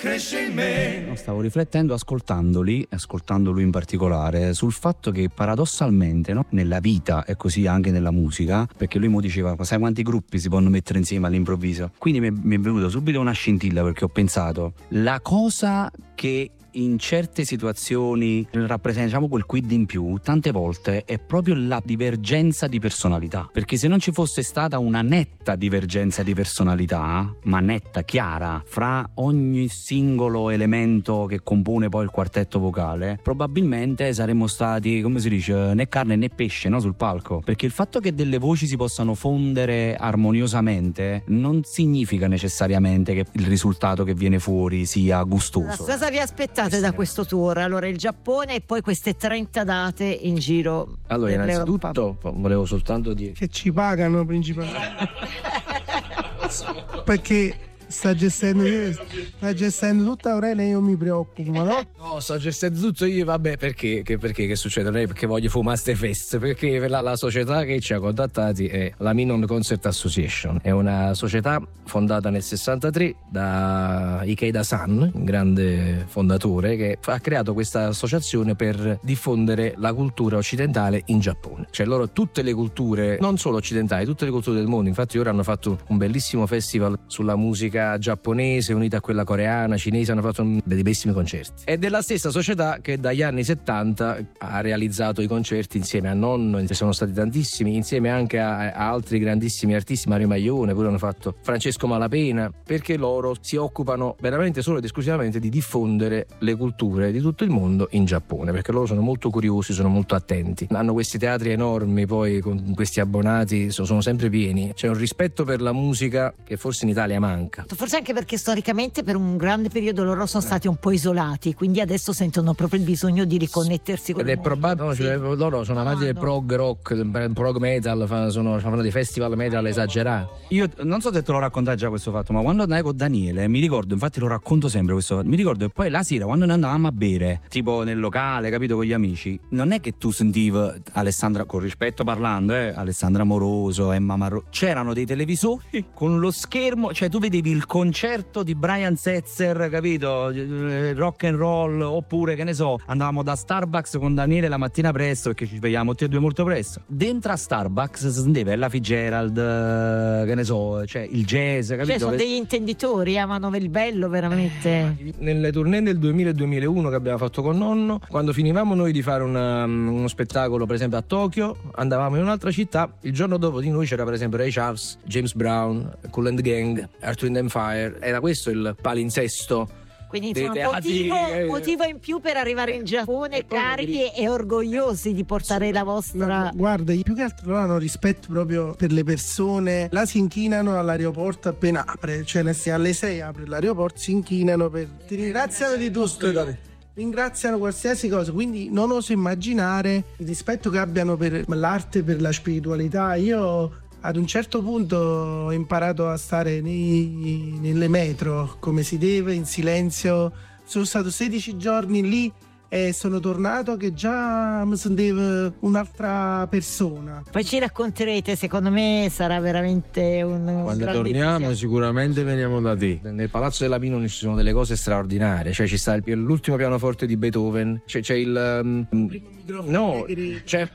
cresce in me. Stavo riflettendo ascoltando lui in particolare, sul fatto che paradossalmente, no, nella vita e così anche nella musica, perché lui mo diceva sai quanti gruppi si possono mettere insieme all'improvviso, quindi mi è venuto subito una scintilla, perché ho pensato la cosa che in certe situazioni rappresenta, diciamo, quel quid in più, tante volte è proprio la divergenza di personalità, perché se non ci fosse stata una netta divergenza di personalità, ma netta, chiara, fra ogni singolo elemento che compone poi il quartetto vocale, probabilmente saremmo stati, come si dice, né carne né pesce, no, sul palco, perché il fatto che delle voci si possano fondere armoniosamente non significa necessariamente che il risultato che viene fuori sia gustoso. Cosa vi aspettate da questo tour? Allora, il Giappone e poi queste 30 date in giro. Allora, innanzitutto volevo soltanto dire che ci pagano principalmente perché sta gestendo tutta Aurelia e io mi preoccupo, ma no? No, sto gestendo tutto io, vabbè, perché che succede? Non è perché voglio fumare ste feste, perché la società che ci ha contattati è la Minon Concert Association, è una società fondata nel 63 da Ikeda-san, un grande fondatore, che ha creato questa associazione per diffondere la cultura occidentale in Giappone. Cioè loro tutte le culture, non solo occidentali, tutte le culture del mondo, infatti ora hanno fatto un bellissimo festival sulla musica giapponese unita a quella coreana, cinese, hanno fatto dei bellissimi concerti. È della stessa società che dagli anni 70 ha realizzato i concerti insieme a Nonno, sono stati tantissimi, insieme anche a altri grandissimi artisti, Mario Maglione, pure hanno fatto Francesco Malapena, perché loro si occupano veramente solo ed esclusivamente di diffondere le culture di tutto il mondo in Giappone, perché loro sono molto curiosi, sono molto attenti, hanno questi teatri enormi, poi con questi abbonati sono sempre pieni, c'è un rispetto per la musica che forse in Italia manca. Forse anche perché storicamente per un grande periodo loro sono stati un po' isolati, quindi adesso sentono proprio il bisogno di riconnettersi con il mondo. Ed è probabile, cioè, loro sono amanti del prog rock, del prog metal, fanno dei festival metal esagerati. Io non so se te lo raccontai già questo fatto, ma quando andai con Daniele, mi ricordo, infatti lo racconto sempre questo fatto, mi ricordo che poi la sera quando noi andavamo a bere, tipo nel locale, capito, con gli amici, non è che tu sentivi Alessandra, con rispetto parlando, Alessandra Moroso, Emma Marrone, c'erano dei televisori con lo schermo, cioè tu vedevi il concerto di Brian Setzer, capito, rock and roll, oppure che ne so, andavamo da Starbucks con Daniele la mattina presto, perché ci svegliamo tutti e due molto presto, dentro a Starbucks si sentiva Ella Fitzgerald, che ne so, cioè il jazz, capito? Cioè sono degli intenditori, amano il bello veramente. Nelle tournée del 2000 e 2001 che abbiamo fatto con Nonno, quando finivamo noi di fare uno spettacolo per esempio a Tokyo, andavamo in un'altra città, il giorno dopo di noi c'era per esempio Ray Charles, James Brown, Kool and Gang, Earth, Wind and Fire. Era questo il palinsesto. Quindi insomma motivo in più per arrivare in Giappone carichi e orgogliosi di portare la vostra. Guarda, più che altro loro hanno rispetto proprio per le persone, là si inchinano all'aeroporto appena apre, cioè alle 6 apre l'aeroporto, si inchinano ti ringraziano di tutto, ringraziano qualsiasi cosa, quindi non oso immaginare il rispetto che abbiano per l'arte, per la spiritualità. Io ad un certo punto ho imparato a stare nelle metro come si deve, in silenzio. Sono stato 16 giorni lì e sono tornato che già mi sentivo un'altra persona. Poi ci racconterete, secondo me sarà veramente quando torniamo sicuramente veniamo da te. Nel Palazzo della Minon ci sono delle cose straordinarie, cioè ci sta l'ultimo pianoforte di Beethoven, c'è il no, c'è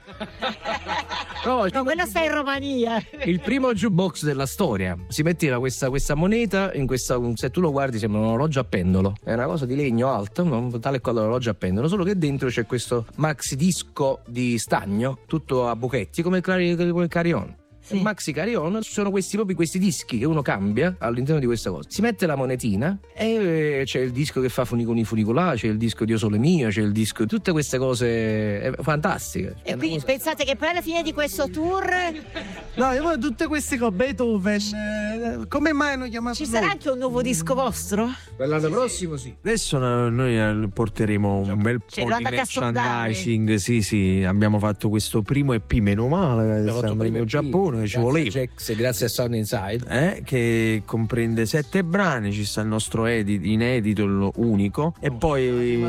no, quello sta in Romania. Il primo jukebox della storia. Si metteva questa moneta in questa, se tu lo guardi sembra un orologio a pendolo, è una cosa di legno alto, tale e quale orologio a pendolo, solo che dentro c'è questo maxi disco di stagno tutto a buchetti come il Carillon. Sì. Maxi Carillon sono questi dischi che uno cambia all'interno di questa cosa, si mette la monetina e c'è il disco che fa funicoli funicolà, c'è il disco Dio Sole Mio, c'è il disco, tutte queste cose fantastiche. E quindi pensate che poi alla fine di questo tour io tutte queste cose, Beethoven, come mai hanno chiamato ci sarà anche un nuovo disco vostro? Per l'anno prossimo sì. Adesso noi porteremo un bel po' di merchandising, sì, abbiamo fatto questo primo EP, meno male, siamo in Giappone. che ci voleva. Jax, grazie a Sound Inside. Che comprende 7 brani, ci sta il nostro inedito unico e poi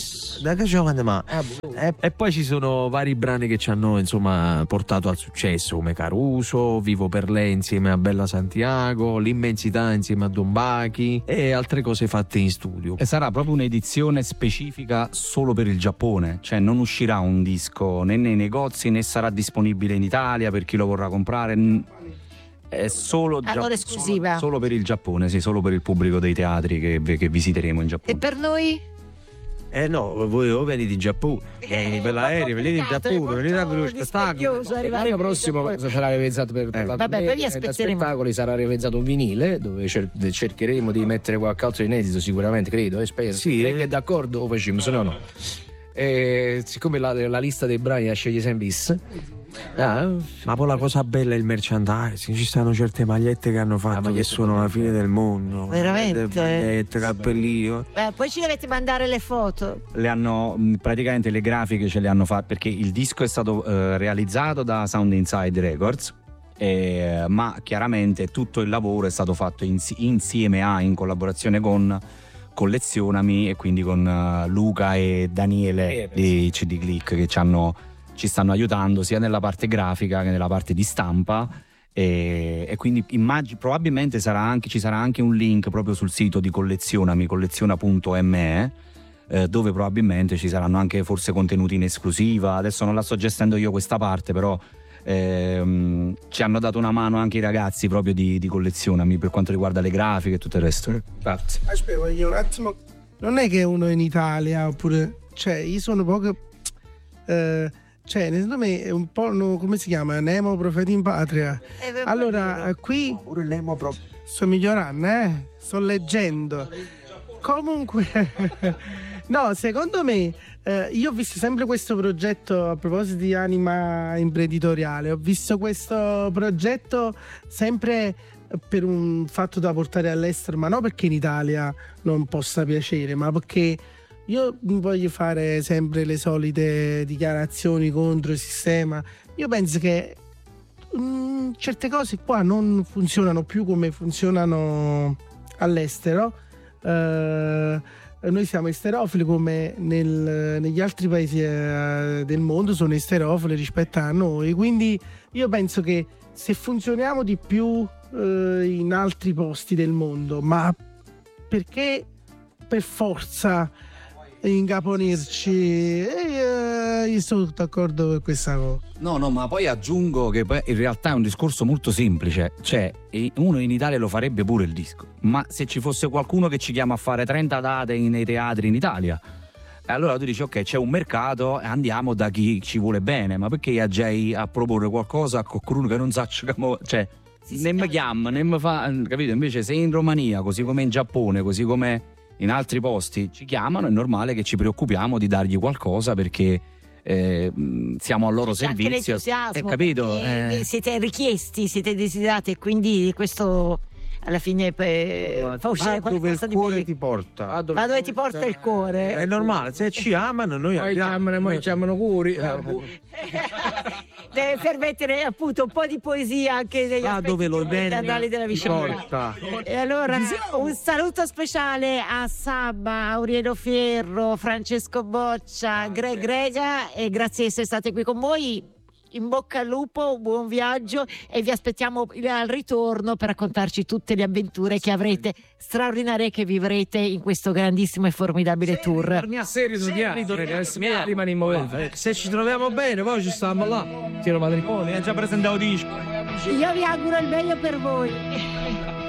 e poi ci sono vari brani che ci hanno insomma portato al successo, come Caruso, Vivo per lei insieme a Bella Santiago, L'immensità insieme a Don Bachi e altre cose fatte in studio. E sarà proprio un'edizione specifica solo per il Giappone, cioè non uscirà un disco né nei negozi né sarà disponibile in Italia per chi lo vorrà comprare. È solo esclusiva. Solo per il Giappone, sì, solo per il pubblico dei teatri che visiteremo in Giappone. E per noi? No, voi venite in Giappone, per l'aereo, venite in Giappone, venite a vedere lo spettacolo. L'anno prossimo sarà realizzato per Vabbè, poi vi aspetteremo. Spettacoli sarà realizzato un vinile dove cercheremo di mettere qualche altro inedito, sicuramente, credo, spero. Sì, è d'accordo o facciamo, se no no. Siccome la lista dei brani la sceglie sempre bis. Ma poi la cosa bella è il merchandising, ci stanno certe magliette che hanno fatto che sono la fine del mondo. Veramente? Magliette, cappellino. Poi ci dovete mandare le foto. Le hanno praticamente le grafiche ce le hanno fatte perché il disco è stato realizzato da Sound Inside Records. Ma chiaramente tutto il lavoro è stato fatto insieme in collaborazione con Collezionami e quindi con Luca e Daniele di CD Click che ci stanno aiutando sia nella parte grafica che nella parte di stampa e quindi probabilmente ci sarà anche un link proprio sul sito di Collezionami, colleziona.me, dove probabilmente ci saranno anche forse contenuti in esclusiva. Adesso non la sto gestendo io questa parte, però ci hanno dato una mano anche i ragazzi proprio di Collezionami per quanto riguarda le grafiche e tutto il resto. Aspetta, voglio un attimo. Non è che uno in Italia oppure, cioè io sono poco secondo me è un po' come si chiama? Nemo Profeti in Patria. Allora qui Pure Nemo proprio. sto migliorando, sto leggendo. Comunque no, secondo me io ho visto sempre questo progetto a proposito di anima imprenditoriale. Ho visto questo progetto sempre per un fatto da portare all'estero, ma non perché in Italia non possa piacere, ma perché io voglio fare sempre le solite dichiarazioni contro il sistema. Io penso che certe cose qua non funzionano più come funzionano all'estero. Noi siamo esterofili come negli altri paesi del mondo sono esterofili rispetto a noi, quindi io penso che se funzioniamo di più in altri posti del mondo, ma perché per forza incaponirci? Io sono d'accordo con questa cosa. No, ma poi aggiungo che poi in realtà è un discorso molto semplice, cioè uno in Italia lo farebbe pure il disco, ma se ci fosse qualcuno che ci chiama a fare 30 date nei teatri in Italia, allora tu dici ok, c'è un mercato e andiamo da chi ci vuole bene, ma perché aggiai a proporre qualcosa a qualcuno che non sa, cioè ne mi chiama, ne mi fa, capito? Invece se in Romania, così come in Giappone, così come in altri posti ci chiamano, è normale che ci preoccupiamo di dargli qualcosa perché siamo al loro servizio, capito? Siete richiesti, siete desiderati e quindi questo alla fine fa uscire qualcosa di cuore ti porta. Ma dove ti porta il cuore? È normale, se ci amano noi ci amano curi. Deve permettere appunto un po' di poesia anche negli aspetti andali della vicenda. E allora un saluto speciale a Sabba, Aurelio Fierro, Francesco Boccia, Greg Grega e grazie di essere state qui con voi. In bocca al lupo, buon viaggio e vi aspettiamo al ritorno per raccontarci tutte le avventure che avrete straordinarie che vivrete in questo grandissimo e formidabile tour. Se ci troviamo bene, poi ci stiamo là. Tiro matrimonio, già presentato disco. Io vi auguro il meglio per voi.